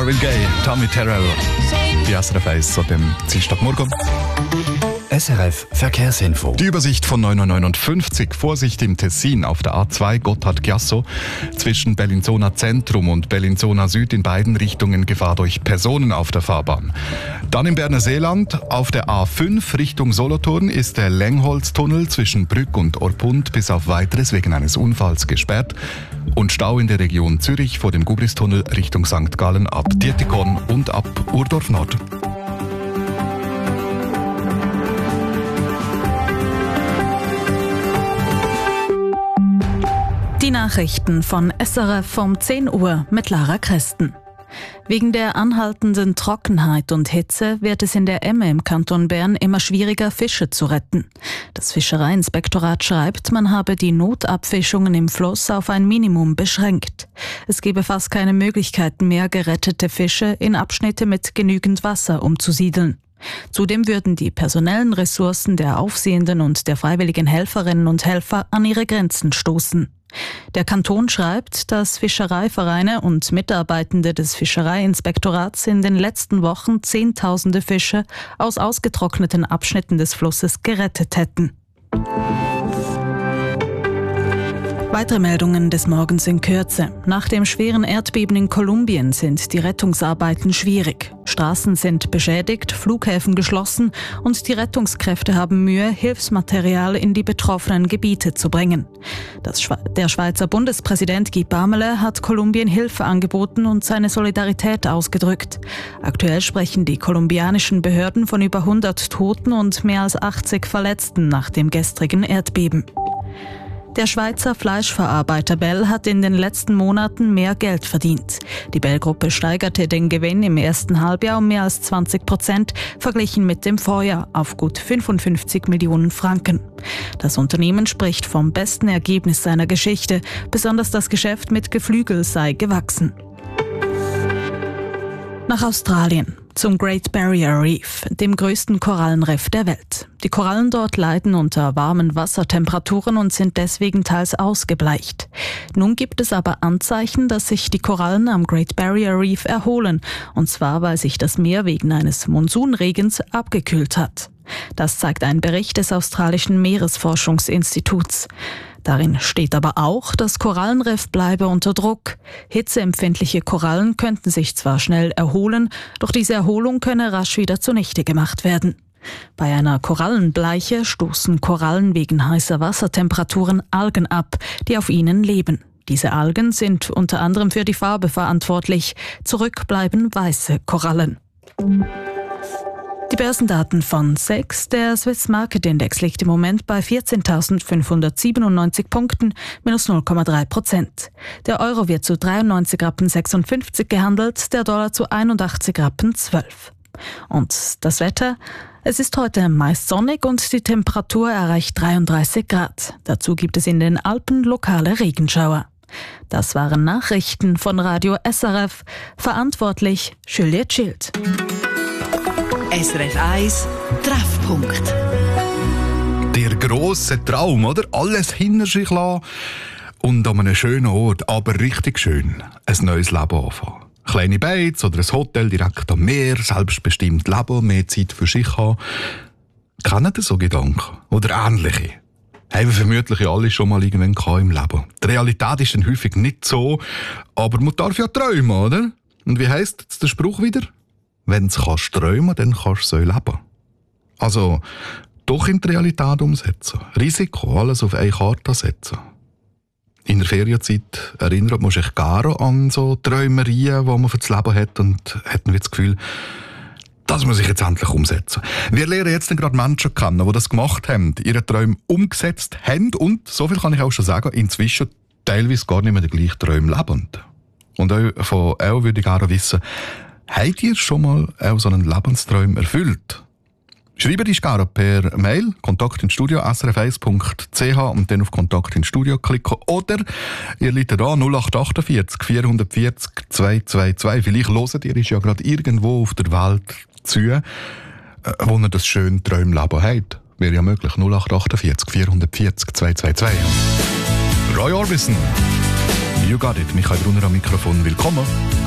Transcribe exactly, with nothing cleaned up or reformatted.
Marvin Gaye, Tommy Terrell, die S R F eins an dem Dienstagmorgen. S R F Verkehrsinfo. Die Übersicht von neun Uhr neunundfünfzig. Vorsicht im Tessin auf der A zwei Gotthard-Chiasso. Zwischen Bellinzona Zentrum und Bellinzona Süd in beiden Richtungen Gefahr durch Personen auf der Fahrbahn. Dann im Berner Seeland auf der A fünf Richtung Solothurn ist der Längholztunnel zwischen Brügg und Orpund bis auf Weiteres wegen eines Unfalls gesperrt. Und Stau in der Region Zürich vor dem Gubristunnel Richtung Sankt Gallen ab Dietikon und ab Urdorf Nord. Die Nachrichten von S R F um zehn Uhr mit Lara Kresten. Wegen der anhaltenden Trockenheit und Hitze wird es in der Emme im Kanton Bern immer schwieriger, Fische zu retten. Das Fischereiinspektorat schreibt, man habe die Notabfischungen im Fluss auf ein Minimum beschränkt. Es gebe fast keine Möglichkeiten mehr, gerettete Fische in Abschnitte mit genügend Wasser umzusiedeln. Zudem würden die personellen Ressourcen der Aufsehenden und der freiwilligen Helferinnen und Helfer an ihre Grenzen stoßen. Der Kanton schreibt, dass Fischereivereine und Mitarbeitende des Fischereiinspektorats in den letzten Wochen Zehntausende Fische aus ausgetrockneten Abschnitten des Flusses gerettet hätten. Weitere Meldungen des Morgens in Kürze. Nach dem schweren Erdbeben in Kolumbien sind die Rettungsarbeiten schwierig. Straßen sind beschädigt, Flughäfen geschlossen und die Rettungskräfte haben Mühe, Hilfsmaterial in die betroffenen Gebiete zu bringen. Das Schwe- der Schweizer Bundespräsident Guy Parmelin hat Kolumbien Hilfe angeboten und seine Solidarität ausgedrückt. Aktuell sprechen die kolumbianischen Behörden von über hundert Toten und mehr als achtzig Verletzten nach dem gestrigen Erdbeben. Der Schweizer Fleischverarbeiter Bell hat in den letzten Monaten mehr Geld verdient. Die Bell-Gruppe steigerte den Gewinn im ersten Halbjahr um mehr als zwanzig Prozent, verglichen mit dem Vorjahr auf gut fünfundfünfzig Millionen Franken. Das Unternehmen spricht vom besten Ergebnis seiner Geschichte, besonders das Geschäft mit Geflügel sei gewachsen. Nach Australien, zum Great Barrier Reef, dem größten Korallenriff der Welt. Die Korallen dort leiden unter warmen Wassertemperaturen und sind deswegen teils ausgebleicht. Nun gibt es aber Anzeichen, dass sich die Korallen am Great Barrier Reef erholen, und zwar weil sich das Meer wegen eines Monsunregens abgekühlt hat. Das zeigt ein Bericht des australischen Meeresforschungsinstituts. Darin steht aber auch, das Korallenriff bleibe unter Druck. Hitzeempfindliche Korallen könnten sich zwar schnell erholen, doch diese Erholung könne rasch wieder zunichte gemacht werden. Bei einer Korallenbleiche stoßen Korallen wegen heißer Wassertemperaturen Algen ab, die auf ihnen leben. Diese Algen sind unter anderem für die Farbe verantwortlich. Zurück bleiben weiße Korallen. Die Börsendaten von S E X. Der Swiss Market Index liegt im Moment bei vierzehntausendfünfhundertsiebenundneunzig Punkten, minus null Komma drei Prozent. Der Euro wird zu dreiundneunzig Rappen sechsundfünfzig gehandelt, der Dollar zu einundachtzig Rappen zwölf. Und das Wetter? Es ist heute meist sonnig und die Temperatur erreicht dreiunddreißig Grad. Dazu gibt es in den Alpen lokale Regenschauer. Das waren Nachrichten von Radio S R F. Verantwortlich Juliette Schild. S R F eins Treffpunkt. Der grosse Traum, oder? Alles hinter sich lassen und an einem schönen Ort, aber richtig schön, ein neues Leben anfangen. Kleine Beiz oder ein Hotel direkt am Meer, selbstbestimmt leben, mehr Zeit für sich haben. Kennen Sie so Gedanken? Oder ähnliche? Haben wir vermutlich alle schon mal irgendwann im Leben. Die Realität ist dann häufig nicht so, aber man darf ja träumen, oder? Und wie heisst jetzt der Spruch wieder? Wenn du kannst träumen, dann kannst du so leben. Also, doch in die Realität umsetzen. Risiko, alles auf eine Karte setzen. In der Ferienzeit erinnert man sich gerne an so Träumerien, die man für das Leben hat, und hat man das Gefühl, das muss ich jetzt endlich umsetzen. Wir lernen jetzt gerade Menschen kennen, die das gemacht haben, ihre Träume umgesetzt haben und, so viel kann ich auch schon sagen, inzwischen teilweise gar nicht mehr den gleichen Träumen leben. Und auch von euch würde ich gerne wissen, habt ihr schon mal auch so einen Lebenstraum erfüllt? Schreibt uns gerne per Mail, Kontakt ins Studio, s r f eins punkt c h und dann auf Kontakt ins Studio klicken. Oder ihr läutet an null acht vier acht vier vier null zwei zwei zwei. Vielleicht hört ihr es ja gerade irgendwo auf der Welt zu, wo ihr das schöne Träumleben habt. Wäre ja möglich. null acht vier acht vier vier null zwei zwei zwei. Roy Orbison, You Got It. Michael Brunner am Mikrofon. Willkommen.